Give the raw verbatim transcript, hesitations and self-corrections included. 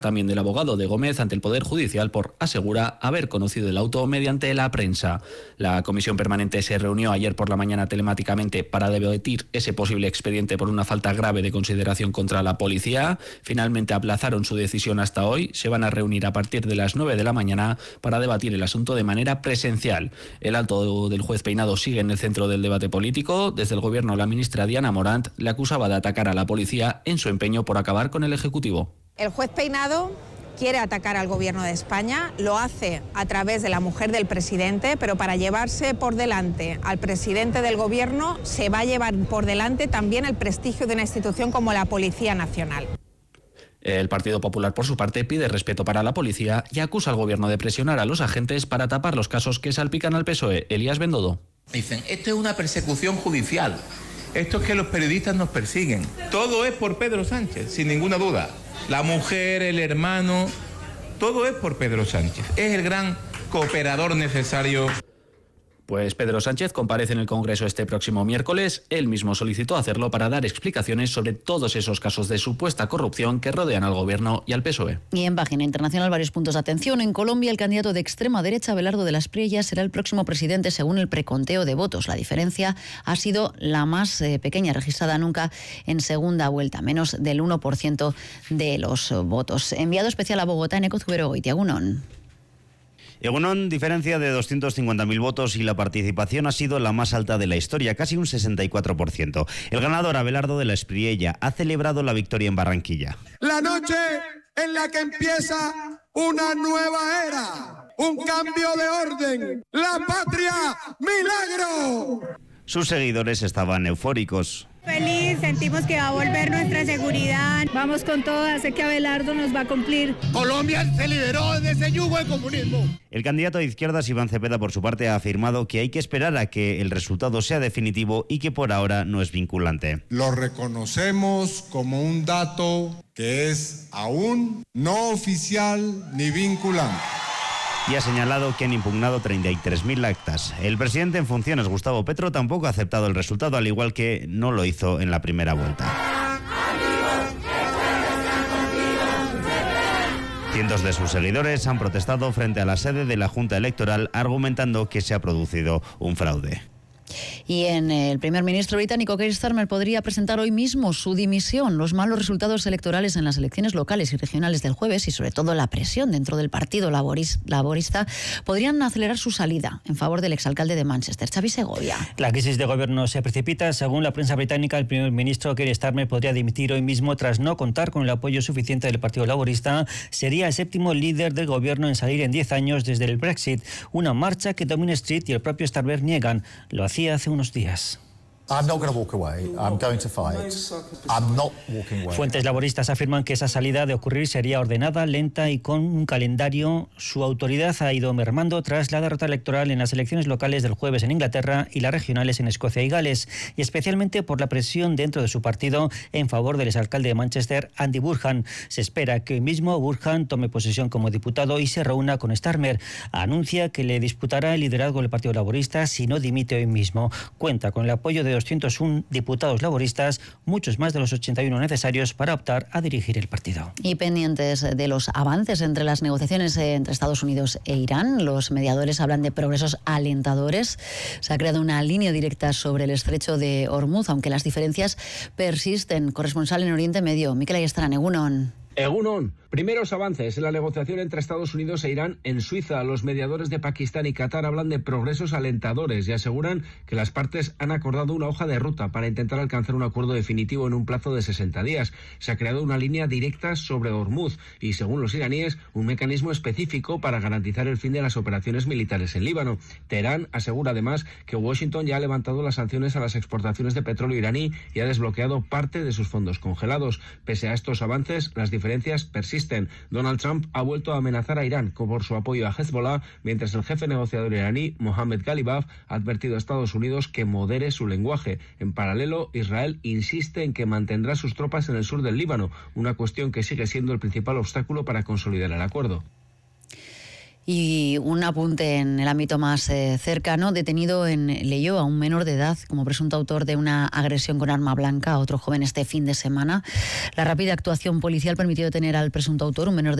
también del abogado de Gómez ante el Poder Judicial por, asegura, haber conocido el auto mediante la prensa. La comisión permanente se reunió ayer por la mañana telemáticamente para debatir ese posible expediente por una falta grave de consideración contra la policía. Finalmente aplazaron su decisión hasta hoy. Se van a reunir a partir de las nueve de la mañana para debatir el asunto de manera presencial. El alto del juez Peinado sigue en el centro del debate político. Desde el gobierno, la ministra Diana Morant le acusaba de atacar a la policía en su empeño por acabar con el Ejecutivo. El juez Peinado quiere atacar al Gobierno de España, lo hace a través de la mujer del presidente, pero para llevarse por delante al presidente del Gobierno se va a llevar por delante también el prestigio de una institución como la Policía Nacional. El Partido Popular, por su parte, pide respeto para la policía y acusa al Gobierno de presionar a los agentes para tapar los casos que salpican al P S O E. Elías Bendodo. Dicen, esto es una persecución judicial, esto es que los periodistas nos persiguen. Todo es por Pedro Sánchez, sin ninguna duda. La mujer, el hermano, todo es por Pedro Sánchez. Es el gran cooperador necesario. Pues Pedro Sánchez comparece en el Congreso este próximo miércoles. Él mismo solicitó hacerlo para dar explicaciones sobre todos esos casos de supuesta corrupción que rodean al Gobierno y al P S O E. Y en página internacional, varios puntos de atención. En Colombia, el candidato de extrema derecha, Abelardo de las Priellas, será el próximo presidente según el preconteo de votos. La diferencia ha sido la más eh, pequeña registrada nunca en segunda vuelta, menos del uno por ciento de los votos. Enviado especial a Bogotá, Eneco Zubero y Tiagunón. Egunon, diferencia de doscientos cincuenta mil votos y la participación ha sido la más alta de la historia, casi un sesenta y cuatro por ciento. El ganador, Abelardo de la Espriella, ha celebrado la victoria en Barranquilla. La noche en la que empieza una nueva era, un cambio de orden, la patria, milagro. Sus seguidores estaban eufóricos. Feliz, sentimos que va a volver nuestra seguridad. Vamos con todas, sé que Abelardo nos va a cumplir. Colombia se liberó de ese yugo de comunismo. El candidato de izquierdas, Iván Cepeda, por su parte, ha afirmado que hay que esperar a que el resultado sea definitivo y que por ahora no es vinculante. Lo reconocemos como un dato que es aún no oficial ni vinculante. Y ha señalado que han impugnado treinta y tres mil actas. El presidente en funciones, Gustavo Petro, tampoco ha aceptado el resultado, al igual que no lo hizo en la primera vuelta. Cientos de sus seguidores han protestado frente a la sede de la Junta Electoral, argumentando que se ha producido un fraude. Y en el primer ministro británico, Keir Starmer, podría presentar hoy mismo su dimisión. Los malos resultados electorales en las elecciones locales y regionales del jueves y sobre todo la presión dentro del Partido Laborista podrían acelerar su salida en favor del exalcalde de Manchester, Xavi Segovia. La crisis de gobierno se precipita. Según la prensa británica, el primer ministro Keir Starmer podría dimitir hoy mismo tras no contar con el apoyo suficiente del Partido Laborista. Sería el séptimo líder del gobierno en salir en diez años desde el Brexit, una marcha que Downing Street y el propio Starmer niegan. Lo hacía hace unos días. Fuentes laboristas afirman que esa salida de ocurrir sería ordenada, lenta y con un calendario. Su autoridad ha ido mermando tras la derrota electoral en las elecciones locales del jueves en Inglaterra y las regionales en Escocia y Gales, y especialmente por la presión dentro de su partido en favor del exalcalde de Manchester, Andy Burnham. Se espera que hoy mismo Burnham tome posesión como diputado y se reúna con Starmer. Anuncia que le disputará el liderazgo del Partido Laborista si no dimite hoy mismo. Cuenta con el apoyo de doscientos uno diputados laboristas, muchos más de los ochenta y uno necesarios para optar a dirigir el partido. Y pendientes de los avances entre las negociaciones entre Estados Unidos e Irán, los mediadores hablan de progresos alentadores. Se ha creado una línea directa sobre el estrecho de Hormuz, aunque las diferencias persisten. Corresponsal en Oriente Medio, Mikel Ayestarán, Egunon. Egunon, primeros avances en la negociación entre Estados Unidos e Irán en Suiza. Los mediadores de Pakistán y Qatar hablan de progresos alentadores y aseguran que las partes han acordado una hoja de ruta para intentar alcanzar un acuerdo definitivo en un plazo de sesenta días. Se ha creado una línea directa sobre Hormuz y, según los iraníes, un mecanismo específico para garantizar el fin de las operaciones militares en Líbano. Teherán asegura además que Washington ya ha levantado las sanciones a las exportaciones de petróleo iraní y ha desbloqueado parte de sus fondos congelados. Pese a estos avances, las diferencias persisten. Donald Trump ha vuelto a amenazar a Irán por su apoyo a Hezbollah, mientras el jefe negociador iraní, Mohammad Ghalibaf, ha advertido a Estados Unidos que modere su lenguaje. En paralelo, Israel insiste en que mantendrá sus tropas en el sur del Líbano, una cuestión que sigue siendo el principal obstáculo para consolidar el acuerdo. Y un apunte en el ámbito más eh, cercano, detenido en Leioa a un menor de edad como presunto autor de una agresión con arma blanca a otro joven este fin de semana. La rápida actuación policial permitió detener al presunto autor, un menor de